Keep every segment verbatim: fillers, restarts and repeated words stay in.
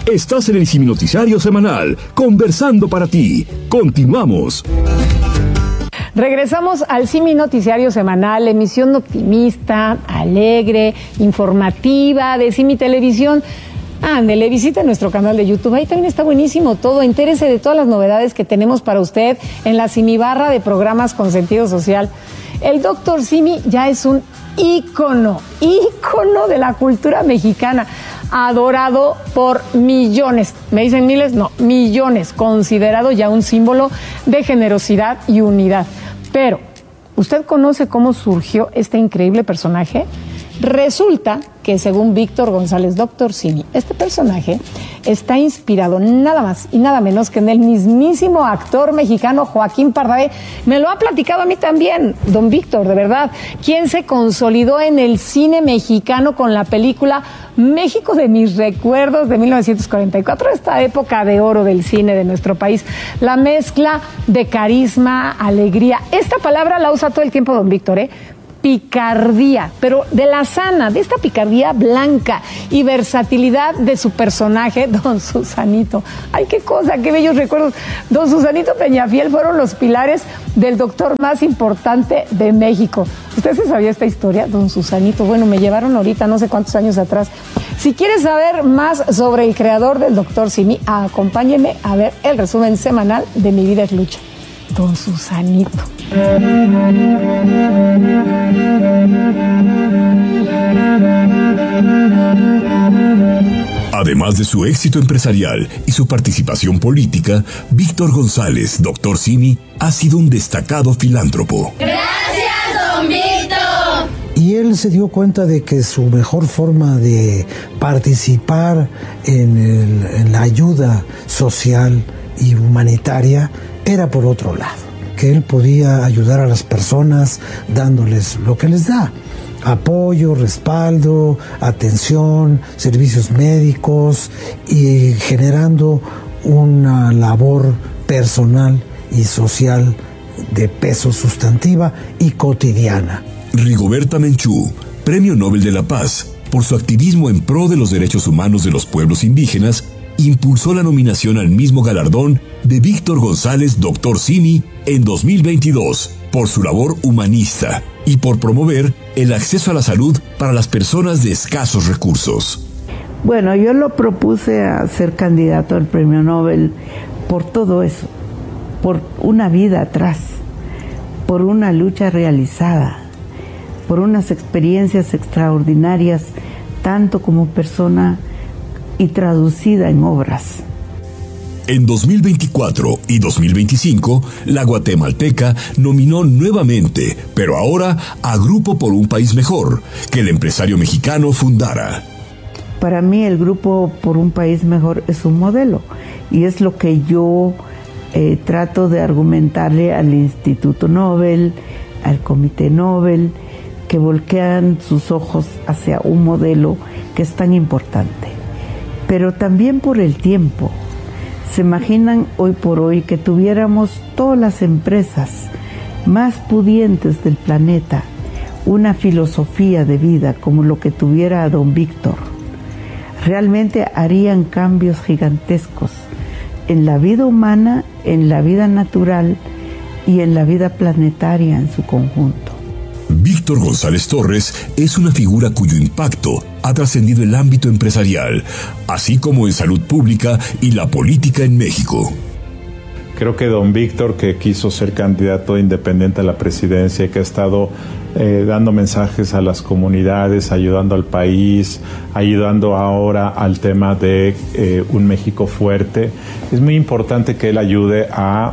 Estás en el Simi Noticiario Semanal, conversando para ti. Continuamos. Regresamos al Simi Noticiario Semanal, emisión optimista, alegre, informativa de Simi Televisión. Ándele, visite nuestro canal de YouTube, ahí también está buenísimo todo, entérese de todas las novedades que tenemos para usted en la Simi Barra de programas con sentido social. El doctor Simi ya es un ícono, ícono de la cultura mexicana, adorado por millones, me dicen miles, no, millones, considerado ya un símbolo de generosidad y unidad. Pero, ¿usted conoce cómo surgió este increíble personaje? Resulta que según Víctor González, doctor Simi, este personaje está inspirado nada más y nada menos que en el mismísimo actor mexicano Joaquín Pardavé. Me lo ha platicado a mí también, don Víctor, de verdad, quien se consolidó en el cine mexicano con la película México de mis recuerdos de mil novecientos cuarenta y cuatro, esta época de oro del cine de nuestro país. La mezcla de carisma, alegría, esta palabra la usa todo el tiempo don Víctor, ¿eh? Picardía, pero de la sana, de esta picardía blanca y versatilidad de su personaje, don Susanito. Ay, qué cosa, qué bellos recuerdos. Don Susanito Peñafiel fueron los pilares del doctor más importante de México. ¿Usted se sabía esta historia, don Susanito? Bueno, me llevaron ahorita, no sé cuántos años atrás. Si quieres saber más sobre el creador del doctor Simi, acompáñeme a ver el resumen semanal de Mi Vida es Lucha. Don Susanito. Además de su éxito empresarial y su participación política, Víctor González, doctor Simi, ha sido un destacado filántropo. ¡Gracias, don Víctor! Y él se dio cuenta de que su mejor forma de participar en, el, en la ayuda social y humanitaria era por otro lado, que él podía ayudar a las personas dándoles lo que les da: apoyo, respaldo, atención, servicios médicos, y generando una labor personal y social de peso sustantiva y cotidiana. Rigoberta Menchú, Premio Nobel de la Paz, por su activismo en pro de los derechos humanos de los pueblos indígenas, impulsó la nominación al mismo galardón de Víctor González, doctor Simi, en dos mil veintidós, por su labor humanista y por promover el acceso a la salud para las personas de escasos recursos. Bueno, yo lo propuse a ser candidato al Premio Nobel por todo eso, por una vida atrás, por una lucha realizada, por unas experiencias extraordinarias, tanto como persona y traducida en obras. En dos mil veinticuatro y dos mil veinticinco, la guatemalteca nominó nuevamente, pero ahora a Grupo por un País Mejor, que el empresario mexicano fundara. Para mí el Grupo por un País Mejor es un modelo, y es lo que yo eh, trato de argumentarle al Instituto Nobel, al Comité Nobel, que volquean sus ojos hacia un modelo que es tan importante. Pero también por el tiempo. ¿Se imaginan hoy por hoy que tuviéramos todas las empresas más pudientes del planeta una filosofía de vida como lo que tuviera don Víctor? Realmente harían cambios gigantescos en la vida humana, en la vida natural y en la vida planetaria en su conjunto. Víctor González Torres es una figura cuyo impacto ha trascendido el ámbito empresarial, así como en salud pública y la política en México. Creo que don Víctor, que quiso ser candidato independiente a la presidencia y que ha estado eh, dando mensajes a las comunidades, ayudando al país, ayudando ahora al tema de eh, un México fuerte, es muy importante que él ayude a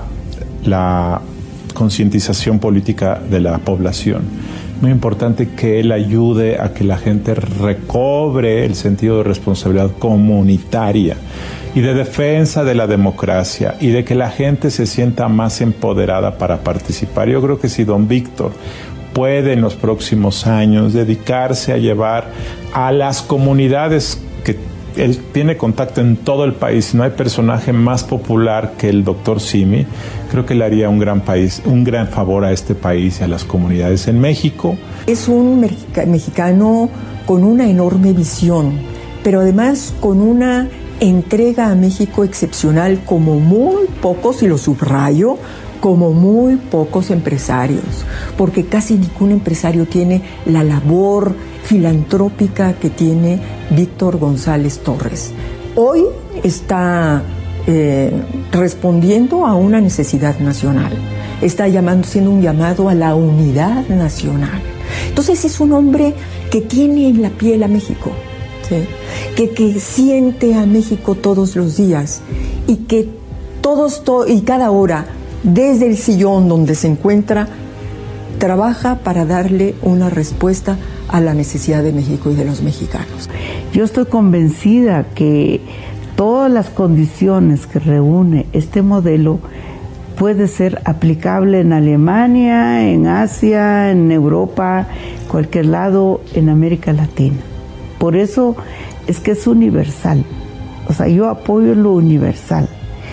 la concientización política de la población. Muy importante que él ayude a que la gente recobre el sentido de responsabilidad comunitaria y de defensa de la democracia y de que la gente se sienta más empoderada para participar. Yo creo que si don Víctor puede en los próximos años dedicarse a llevar a las comunidades que él tiene contacto en todo el país, no hay personaje más popular que el doctor Simi, creo que le haría un gran país, un gran favor a este país y a las comunidades en México. Es un mexicano con una enorme visión, pero además con una entrega a México excepcional como muy pocos, y lo subrayo, como muy pocos empresarios, porque casi ningún empresario tiene la labor filantrópica que tiene Víctor González Torres. Hoy está eh, respondiendo a una necesidad nacional, está llamando, siendo un llamado a la unidad nacional. Entonces es un hombre que tiene en la piel a México, ¿sí? que, que siente a México todos los días y que todos to- y cada hora, desde el sillón donde se encuentra, trabaja para darle una respuesta a la necesidad de México y de los mexicanos. Yo estoy convencida que todas las condiciones que reúne este modelo puede ser aplicable en Alemania, en Asia, en Europa, cualquier lado, en América Latina. Por eso es que es universal. O sea, yo apoyo lo universal.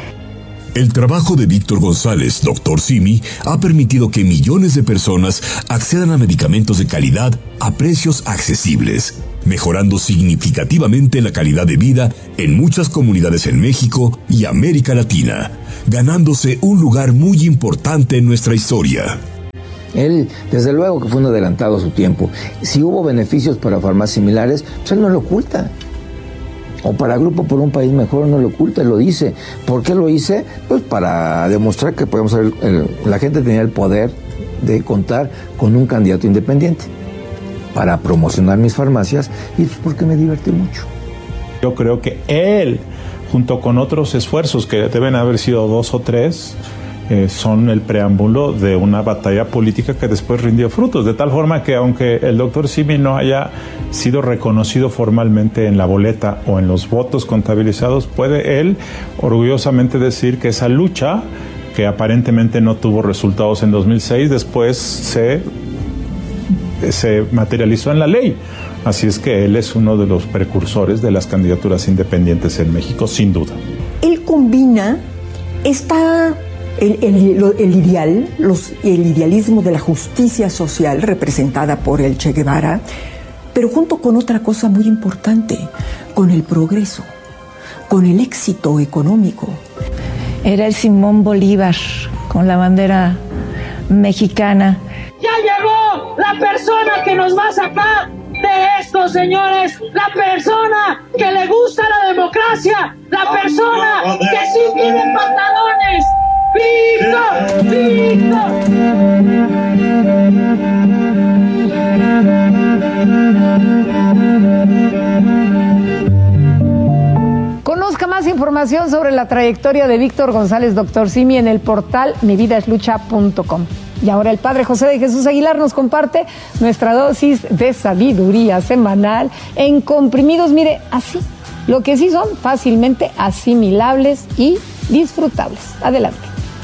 El trabajo de Víctor González, doctor Simi, ha permitido que millones de personas accedan a medicamentos de calidad a precios accesibles, mejorando significativamente la calidad de vida en muchas comunidades en México y América Latina, ganándose un lugar muy importante en nuestra historia. Él, desde luego que fue un adelantado a su tiempo. Si hubo beneficios para farmacias similares, pues él no lo oculta. O para Grupo por un País Mejor no lo oculta, lo dice. ¿Por qué lo hice? Pues para demostrar que podemos ser, el, la gente tenía el poder de contar con un candidato independiente para promocionar mis farmacias, y pues porque me divertí mucho. Yo creo que él, junto con otros esfuerzos que deben haber sido dos o tres, eh, son el preámbulo de una batalla política que después rindió frutos, de tal forma que aunque el doctor Simi no haya sido reconocido formalmente en la boleta o en los votos contabilizados, puede él orgullosamente decir que esa lucha, que aparentemente no tuvo resultados en dos mil seis, después se, se materializó en la ley. Así es que él es uno de los precursores de las candidaturas independientes en México, sin duda. Él combina esta, el, el, el ideal, los, el idealismo de la justicia social representada por el Che Guevara, pero junto con otra cosa muy importante, con el progreso, con el éxito económico. Era el Simón Bolívar con la bandera mexicana. ¡Ya llegó la persona que nos va a sacar de esto, señores! ¡La persona que le gusta la democracia! ¡La persona que sí tiene pantalones! ¡Víctor! Conozca más información sobre la trayectoria de Víctor González, doctor Simi, en el portal mi vida es lucha punto com. Y ahora el padre José de Jesús Aguilar nos comparte nuestra dosis de sabiduría semanal en comprimidos, mire, así, lo que sí son fácilmente asimilables y disfrutables. Adelante.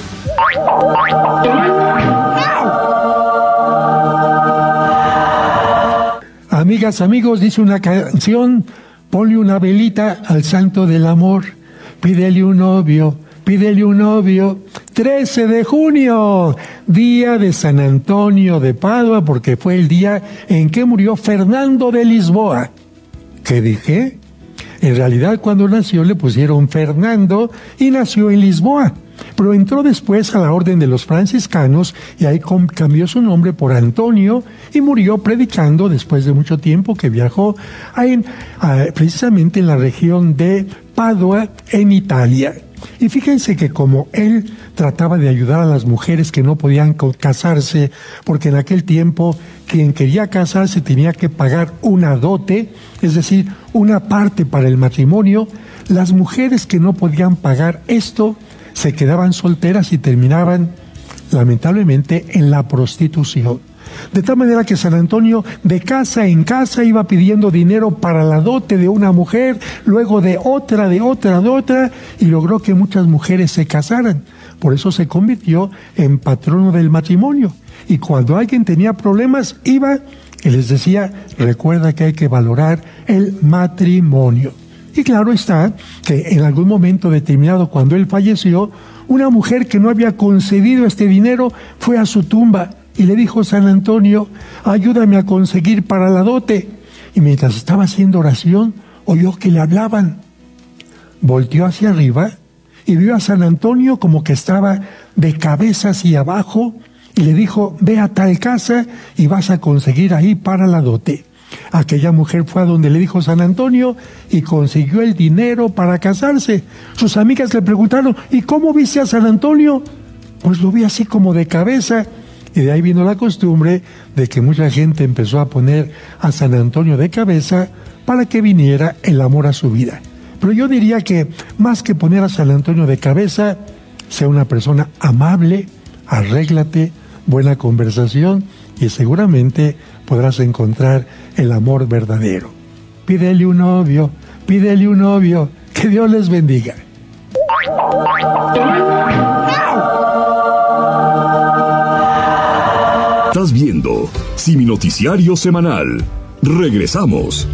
Amigas, amigos, dice una canción: ponle una velita al santo del amor, pídele un novio, pídele un novio. trece de junio, día de San Antonio de Padua, porque fue el día en que murió Fernando de Lisboa. ¿Qué dije? En realidad, cuando nació le pusieron Fernando y nació en Lisboa, pero entró después a la orden de los franciscanos y ahí cambió su nombre por Antonio y murió predicando después de mucho tiempo, que viajó a en, a, precisamente en la región de Padua, en Italia. Y fíjense que como él trataba de ayudar a las mujeres que no podían casarse, porque en aquel tiempo quien quería casarse tenía que pagar una dote, es decir, una parte para el matrimonio, las mujeres que no podían pagar esto se quedaban solteras y terminaban, lamentablemente, en la prostitución. De tal manera que San Antonio de casa en casa iba pidiendo dinero para la dote de una mujer, luego de otra, de otra, de otra, y logró que muchas mujeres se casaran. Por eso se convirtió en patrono del matrimonio. Y cuando alguien tenía problemas, iba y les decía: recuerda que hay que valorar el matrimonio. Y claro está que en algún momento determinado, cuando él falleció, una mujer que no había concedido este dinero fue a su tumba y le dijo: San Antonio, ayúdame a conseguir para la dote. Y mientras estaba haciendo oración, oyó que le hablaban. volteó hacia arriba y vio a San Antonio como que estaba de cabeza hacia abajo y le dijo, ve a tal casa y vas a conseguir ahí para la dote. Aquella mujer fue a donde le dijo San Antonio y consiguió el dinero para casarse. Sus amigas le preguntaron, ¿y cómo viste a San Antonio? Pues lo vi así como de cabeza. Y de ahí vino la costumbre de que mucha gente empezó a poner a San Antonio de cabeza para que viniera el amor a su vida. Pero yo diría que más que poner a San Antonio de cabeza, sea una persona amable, arréglate, buena conversación y seguramente podrás encontrar el amor verdadero. Pídele un novio, pídele un novio, que Dios les bendiga. Estás viendo Simi Noticiario Semanal. Regresamos.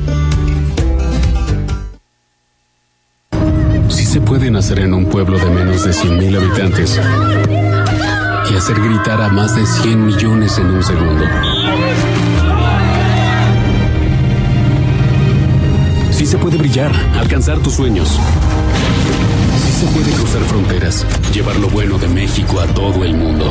Sí se puede nacer en un pueblo de menos de cien mil habitantes y hacer gritar a más de cien millones en un segundo. Sí se puede brillar, alcanzar tus sueños. Sí se puede cruzar fronteras, llevar lo bueno de México a todo el mundo.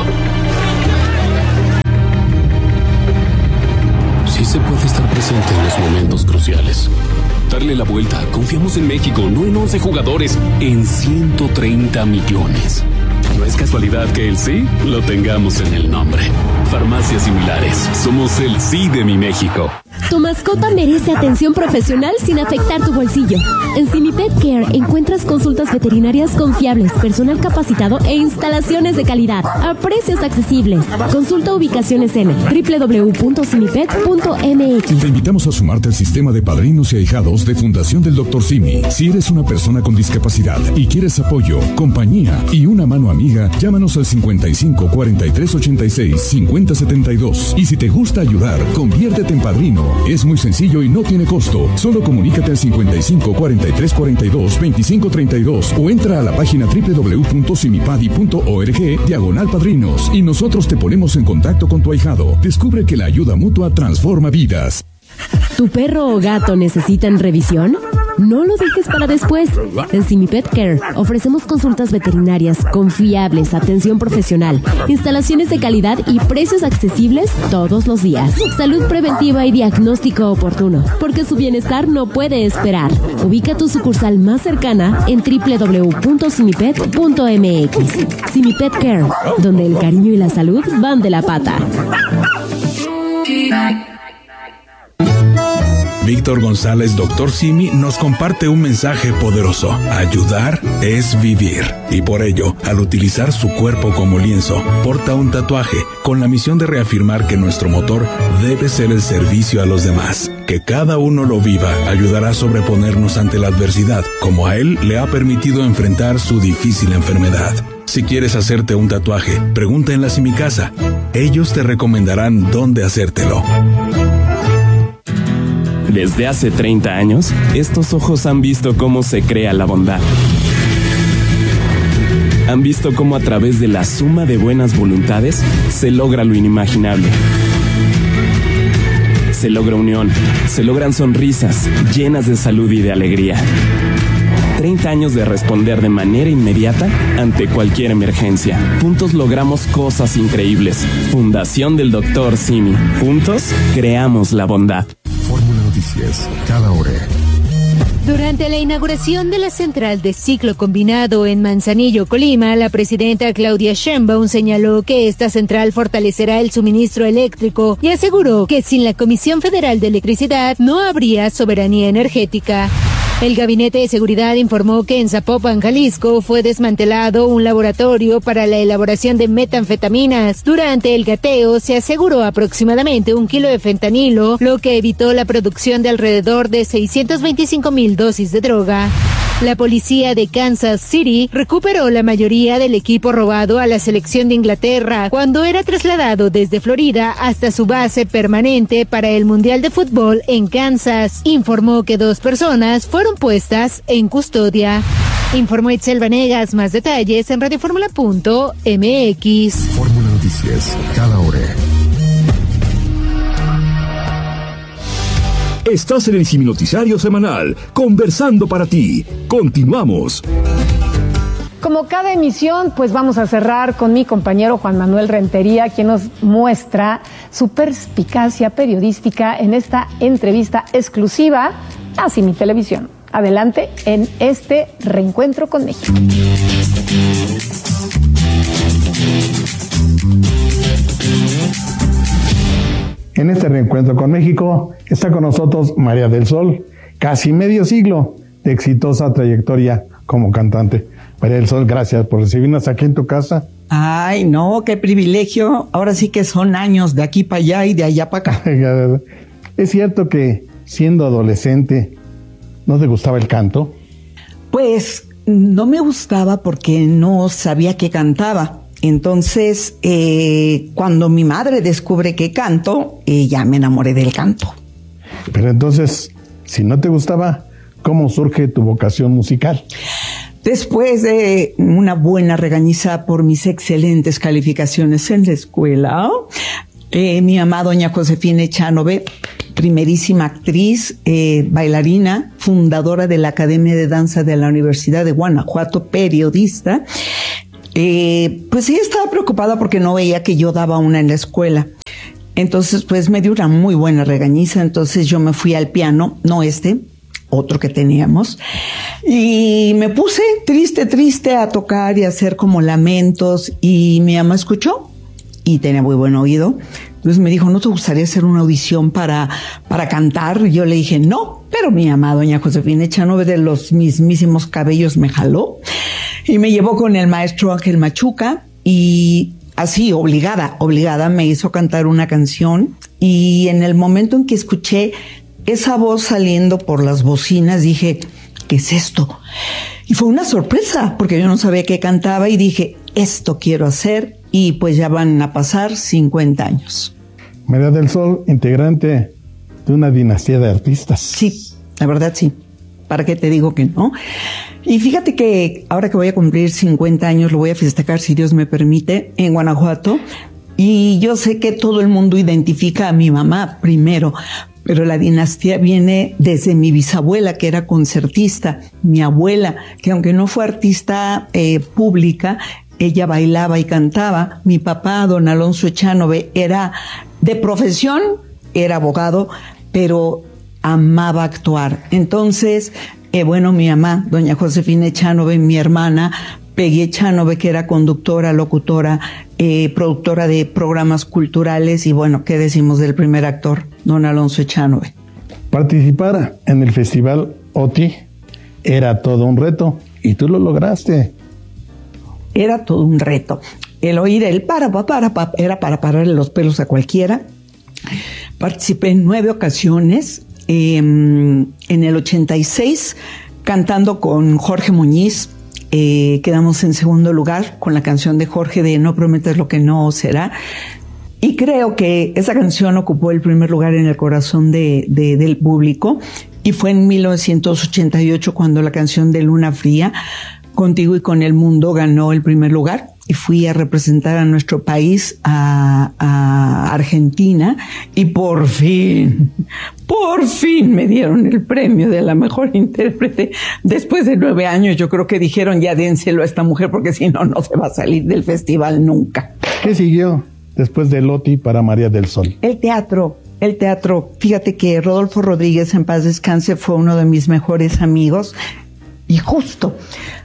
Sí se puede estar presente en los momentos cruciales. Darle la vuelta. Confiamos en México, no en once jugadores, en ciento treinta millones. No es casualidad que el sí lo tengamos en el nombre. Farmacias Similares. Somos el sí de mi México. Tu mascota merece atención profesional sin afectar tu bolsillo. En Simi Pet Care encuentras consultas veterinarias confiables, personal capacitado e instalaciones de calidad a precios accesibles. Consulta ubicaciones en doble u doble u doble u punto simipet punto eme equis. Te invitamos a sumarte al sistema de padrinos y ahijados de Fundación del doctor Simi. Si eres una persona con discapacidad y quieres apoyo, compañía y una mano amiga, llámanos al cincuenta y cinco, cuarenta y tres, ochenta y seis, cincuenta, setenta y dos. Y si te gusta ayudar, conviértete en padrino. Es muy sencillo y no tiene costo. Solo comunícate al cincuenta y cinco, cuarenta y tres, cuarenta y dos, veinticinco, treinta y dos o entra a la página doble u doble u doble u punto simipadi punto org diagonal padrinos y nosotros te ponemos en contacto con tu ahijado. Descubre que la ayuda mutua transforma vidas. ¿Tu perro o gato necesitan revisión? No lo dejes para después. En Simi Pet Care ofrecemos consultas veterinarias confiables, atención profesional, instalaciones de calidad y precios accesibles todos los días. Salud preventiva y diagnóstico oportuno, porque su bienestar no puede esperar. Ubica tu sucursal más cercana en doble u doble u doble u punto simipet punto eme equis. Simi Pet Care, donde el cariño y la salud van de la pata. Víctor González, doctor Simi, nos comparte un mensaje poderoso. Ayudar es vivir. Y por ello, al utilizar su cuerpo como lienzo, porta un tatuaje con la misión de reafirmar que nuestro motor debe ser el servicio a los demás. Que cada uno lo viva ayudará a sobreponernos ante la adversidad, como a él le ha permitido enfrentar su difícil enfermedad. Si quieres hacerte un tatuaje, pregunta en la Simicasa. Ellos te recomendarán dónde hacértelo. Desde hace treinta años, estos ojos han visto cómo se crea la bondad. Han visto cómo a través de la suma de buenas voluntades se logra lo inimaginable. Se logra unión, se logran sonrisas llenas de salud y de alegría. treinta años de responder de manera inmediata ante cualquier emergencia. Juntos logramos cosas increíbles. Fundación del doctor Simi. Juntos creamos la bondad. Fórmula Noticias, cada hora. Durante la inauguración de la central de ciclo combinado en Manzanillo, Colima, la presidenta Claudia Sheinbaum señaló que esta central fortalecerá el suministro eléctrico y aseguró que sin la Comisión Federal de Electricidad no habría soberanía energética. El Gabinete de Seguridad informó que en Zapopan, Jalisco, fue desmantelado un laboratorio para la elaboración de metanfetaminas. Durante el cateo se aseguró aproximadamente un kilo de fentanilo, lo que evitó la producción de alrededor de seiscientas veinticinco mil dosis de droga. La policía de Kansas City recuperó la mayoría del equipo robado a la selección de Inglaterra cuando era trasladado desde Florida hasta su base permanente para el Mundial de Fútbol en Kansas. Informó que dos personas fueron puestas en custodia. Informó Itzel Vanegas. Más detalles en radioformula punto eme equis. Fórmula Noticias, cada hora. Estás en el Simi Noticiario Semanal, conversando para ti. Continuamos. Como cada emisión, pues vamos a cerrar con mi compañero Juan Manuel Rentería, quien nos muestra su perspicacia periodística en esta entrevista exclusiva a Simi Televisión. Adelante en este reencuentro con México. En este reencuentro con México está con nosotros María del Sol, casi medio siglo de exitosa trayectoria como cantante. María del Sol, gracias por recibirnos aquí en tu casa. Ay, no, qué privilegio. Ahora sí que son años de aquí para allá y de allá para acá. Es cierto que siendo adolescente, ¿no te gustaba el canto? Pues no me gustaba porque no sabía que cantaba. Entonces, eh, cuando mi madre descubre que canto, eh, ya me enamoré del canto. Pero entonces, si no te gustaba, ¿cómo surge tu vocación musical? Después de una buena regañiza por mis excelentes calificaciones en la escuela, eh, mi mamá, doña Josefina Echanove, primerísima actriz, eh, bailarina, fundadora de la Academia de Danza de la Universidad de Guanajuato, periodista, eh, pues ella estaba preocupada porque no veía que yo daba una en la escuela. Entonces, pues me dio una muy buena regañiza, entonces yo me fui al piano, no este, otro que teníamos, y me puse triste, triste a tocar y a hacer como lamentos, y mi mamá escuchó y tenía muy buen oído. Entonces me dijo, ¿no te gustaría hacer una audición para, para cantar? Y yo le dije, no, pero mi mamá, doña Josefina Echanove, de los mismísimos cabellos, me jaló y me llevó con el maestro Ángel Machuca, y así, obligada, obligada, me hizo cantar una canción, y en el momento en que escuché esa voz saliendo por las bocinas, dije, ¿qué es esto? Y fue una sorpresa, porque yo no sabía qué cantaba, y dije, esto quiero hacer, y pues ya van a pasar cincuenta años. María del Sol, integrante de una dinastía de artistas. Sí, la verdad sí. ¿Para qué te digo que no? Y fíjate que ahora que voy a cumplir cincuenta años, lo voy a festejar, si Dios me permite, en Guanajuato, y yo sé que todo el mundo identifica a mi mamá primero, pero la dinastía viene desde mi bisabuela, que era concertista, mi abuela, que aunque no fue artista eh, pública, ella bailaba y cantaba. Mi papá, don Alonso Echanove, era de profesión, era abogado, pero amaba actuar. Entonces, eh, bueno, mi mamá, doña Josefina Echanove, mi hermana, Peggy Echanove, que era conductora, locutora, eh, productora de programas culturales, y bueno, ¿qué decimos del primer actor, don Alonso Echanove? Participar en el festival O T I era todo un reto, y tú lo lograste. Era todo un reto. El oír el para, para, para, para era para pararle los pelos a cualquiera. Participé en nueve ocasiones, eh, en el ochenta y seis, cantando con Jorge Muñiz. Eh, quedamos en segundo lugar con la canción de Jorge de No prometas lo que no será, y creo que esa canción ocupó el primer lugar en el corazón de, de, del público, y fue en mil novecientos ochenta y ocho cuando la canción de Luna Fría, Contigo y con el Mundo, ganó el primer lugar, y fui a representar a nuestro país, a, a Argentina, y por fin, por fin me dieron el premio de la mejor intérprete. Después de nueve años, yo creo que dijeron, ya dénselo a esta mujer, porque si no, no se va a salir del festival nunca. ¿Qué siguió después del O T I para María del Sol? El teatro. El teatro. Fíjate que Rodolfo Rodríguez, en paz descanse, fue uno de mis mejores amigos, y justo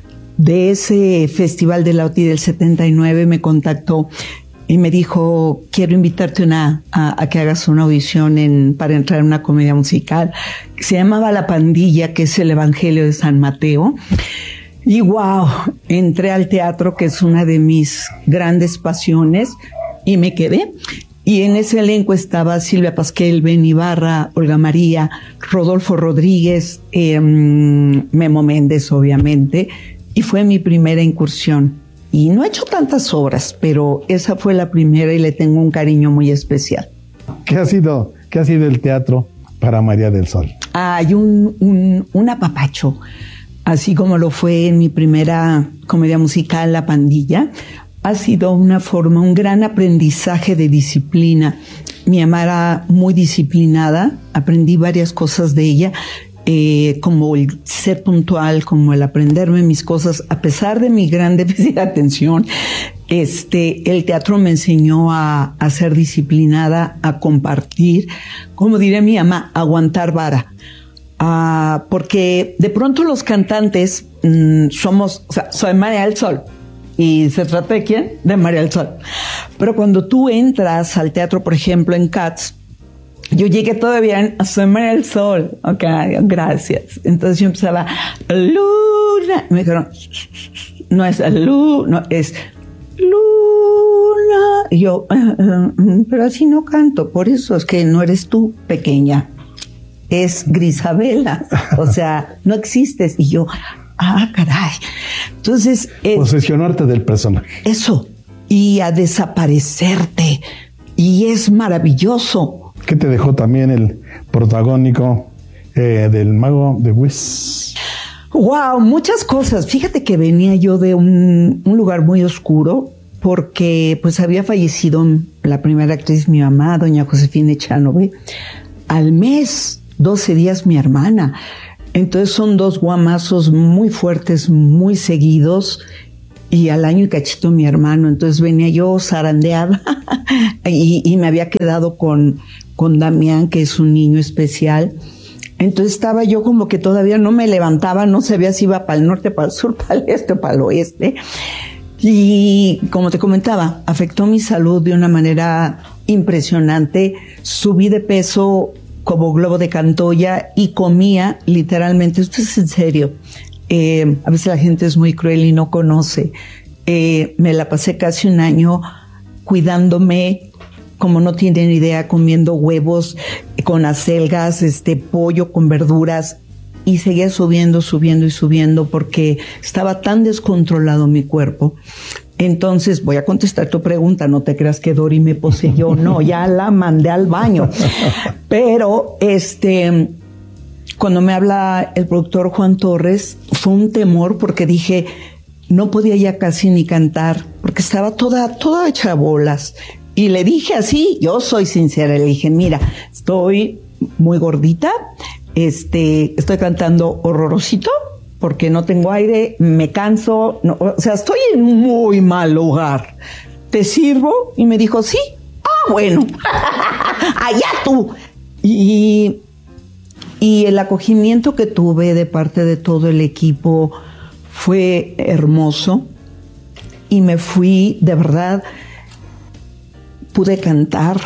de ese festival de la O T I del setenta y nueve me contactó y me dijo, quiero invitarte una, a, a que hagas una audición en, para entrar en una comedia musical. Se llamaba La Pandilla, que es el Evangelio de San Mateo. Y wow, entré al teatro, que es una de mis grandes pasiones, y me quedé. Y en ese elenco estaba Silvia Pasquel, Ben Ibarra, Olga María, Rodolfo Rodríguez, eh, Memo Méndez, obviamente. Y fue mi primera incursión. Y no he hecho tantas obras, pero esa fue la primera y le tengo un cariño muy especial. ¿Qué ha sido, qué ha sido el teatro para María del Sol? Hay un, un, un apapacho, así como lo fue en mi primera comedia musical, La Pandilla. Ha sido una forma, un gran aprendizaje de disciplina, Mi mamá era muy disciplinada, aprendí varias cosas de ella, eh, como el ser puntual, como el aprenderme mis cosas, a pesar de mi gran déficit de atención. Este, el teatro me enseñó a, a ser disciplinada, a compartir, como diría mi mamá, aguantar vara. Uh, porque de pronto los cantantes mmm, somos, o sea, soy María del Sol. ¿Y se trata de quién? De María del Sol. Pero cuando tú entras al teatro, por ejemplo, en Cats, yo llegué todavía en Soy María del Sol. Ok, gracias. Entonces yo empezaba, Luna. Me dijeron, no es Luna, no, es Luna. Y yo, uh, uh, pero así no canto. Por eso es que no eres tú, pequeña. Es Grisabela. O sea, no existes. Y yo, ah, caray. Entonces... Eh, posesionarte del personaje. Eso. Y a desaparecerte. Y es maravilloso. ¿Qué te dejó también el protagónico eh, del Mago de Wiz? Wow, muchas cosas. Fíjate que venía yo de un, un lugar muy oscuro porque pues había fallecido la primera actriz, mi mamá, doña Josefina Echanove. Al mes, doce días, mi hermana. Entonces son dos guamazos muy fuertes, muy seguidos, y al año y cachito mi hermano. Entonces venía yo zarandeada y, y me había quedado con, con Damián, que es un niño especial. Entonces estaba yo como que todavía no me levantaba, no sabía si iba para el norte, para el sur, para el este o para el oeste. Y como te comentaba, afectó mi salud de una manera impresionante. Subí de peso como globo de Cantoya y comía literalmente, esto es en serio, eh, a veces la gente es muy cruel y no conoce, eh, me la pasé casi un año cuidándome, como no tienen idea, comiendo huevos con acelgas, este pollo con verduras, y seguía subiendo, subiendo y subiendo porque estaba tan descontrolado mi cuerpo. Entonces, voy a contestar tu pregunta, no te creas que Dori me poseyó, no, ya la mandé al baño. Pero, este, cuando me habla el productor Juan Torres, fue un temor porque dije, no podía ya casi ni cantar, porque estaba toda, toda hecha bolas. Y le dije así, yo soy sincera, le dije, mira, estoy muy gordita, este, estoy cantando horrorosito, porque no tengo aire, me canso, no, o sea, estoy en muy mal lugar. ¿Te sirvo? Y me dijo, sí. Ah, bueno, allá tú. Y, y el acogimiento que tuve de parte de todo el equipo fue hermoso. Y me fui, de verdad, pude cantar.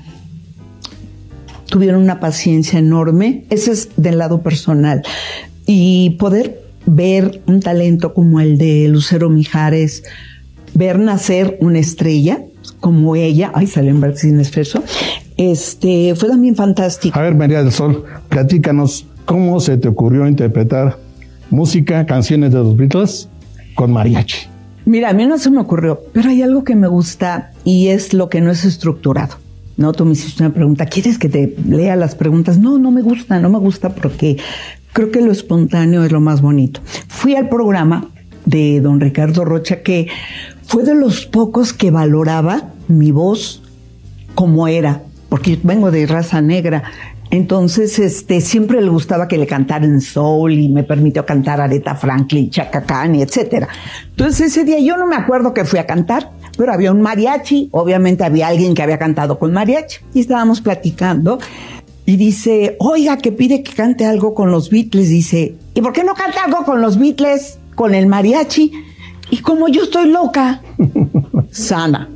Tuvieron una paciencia enorme. Ese es del lado personal. Y poder ver un talento como el de Lucero Mijares, ver nacer una estrella como ella, ay, salió en Brasil sin esfuerzo, este, fue también fantástico. A ver, María del Sol, platícanos, ¿cómo se te ocurrió interpretar música, canciones de los Beatles con mariachi? Mira, a mí no se me ocurrió, pero hay algo que me gusta y es lo que no es estructurado. No, tú me hiciste una pregunta, ¿quieres que te lea las preguntas? No, no me gusta, no me gusta porque creo que lo espontáneo es lo más bonito. Fui al programa de don Ricardo Rocha, que fue de los pocos que valoraba mi voz como era, porque vengo de raza negra. Entonces, este, siempre le gustaba que le cantara en soul y me permitió cantar Aretha Franklin, Chaka Khan, etcétera. Entonces, ese día yo no me acuerdo que fui a cantar, pero había un mariachi, obviamente había alguien que había cantado con mariachi, y estábamos platicando. Y dice, oiga, que pide que cante algo con los Beatles. Dice, ¿y por qué no canta algo con los Beatles, con el mariachi? Y como yo estoy loca, sana,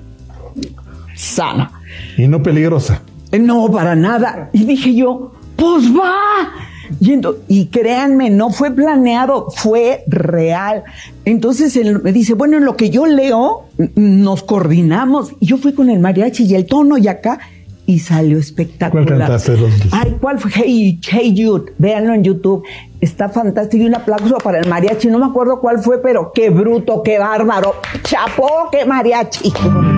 sana. ¿Y no peligrosa? No, para nada. Y dije yo, pues va. Yendo, y créanme, no fue planeado, fue real. Entonces él me dice, bueno, en lo que yo leo, nos coordinamos. Y yo fui con el mariachi y el tono y acá... y salió espectacular. ¿Cuál cantaste? Ay, ¿cuál fue? Hey, Hey Jude, véanlo en YouTube. Está fantástico. Y un aplauso para el mariachi. No me acuerdo cuál fue, pero qué bruto, qué bárbaro. Chapó, qué mariachi.